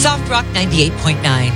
Soft Rock 98.9.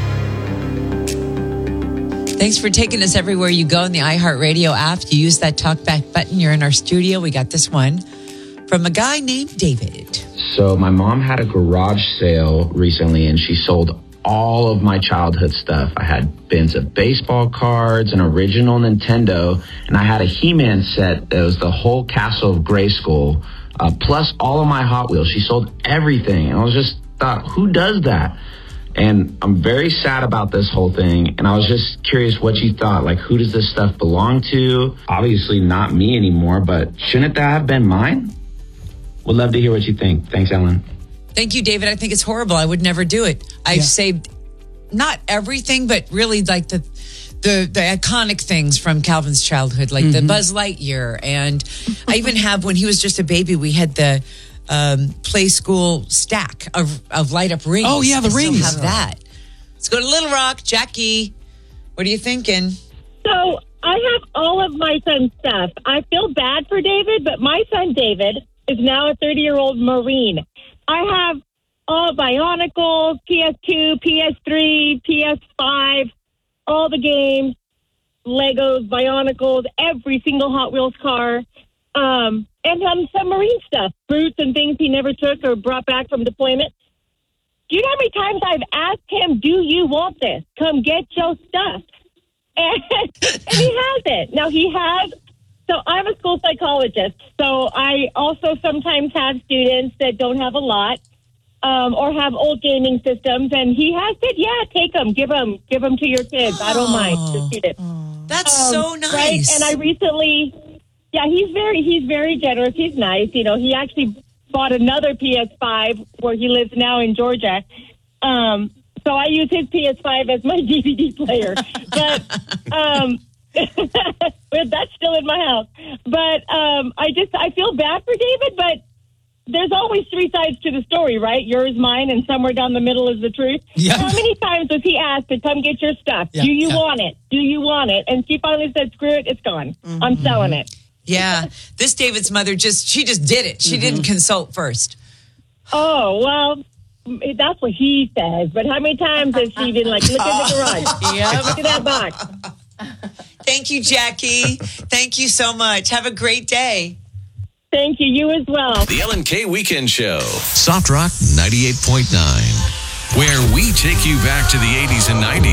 Thanks for taking us everywhere you go in the iHeartRadio app. You use that talkback button. You're in our studio. We got this one from a guy named David. So my mom had a garage sale recently, and she sold all of my childhood stuff. I had bins of baseball cards, an original Nintendo, and I had a He-Man set that was the whole castle of Grayskull, plus all of my Hot Wheels. She sold everything. And I was just thought, who does that? And I'm very sad about this whole thing. And I was just curious what you thought. Like, who does this stuff belong to? Obviously not me anymore, but shouldn't that have been mine? Would love to hear what you think. Thanks, Ellen. Thank you, David. I think it's horrible. I would never do it. I've saved not everything, but really like the iconic things from Calvin's childhood, like the Buzz Lightyear. And I even have, when he was just a baby, we had the play school stack of light up rings. Oh, yeah, the rings. Still have that. Let's go to Little Rock. Jackie, what are you thinking? So I have all of my son's stuff. I feel bad for David, but my son David is now a 30-year-old Marine. I have all Bionicles, PS2, PS3, PS5, all the games, Legos, Bionicles, every single Hot Wheels car, and some Marine stuff, boots and things he never took or brought back from deployment. Do you know how many times I've asked him, do you want this? Come get your stuff. And he has it. Now he has, so I'm a school psychologist, so I also sometimes have students that don't have a lot or have old gaming systems, and he has said, yeah, take them, give them to your kids. I don't mind the students. That's so nice. Right? And I recently, he's very generous. He's nice. You know, he actually bought another PS5 where he lives now in Georgia. So I use his PS5 as my DVD player. But that's still in my house. But I feel bad for David, but there's always three sides to the story, right? Yours, mine, and somewhere down the middle is the truth. Yeah. How many times was he asked to come get your stuff? Yeah. Do you want it? Do you want it? And she finally said, screw it, it's gone. I'm selling it. Yeah. This David's mother she just did it. She didn't consult first. Oh, well, that's what he says. But how many times has she been like, look in the garage? Yeah, look at that box. Thank you, Jackie. Thank you so much. Have a great day. Thank you. You as well. The Ellen K Weekend Show. Soft Rock 98.9. Where we take you back to the 80s and 90s.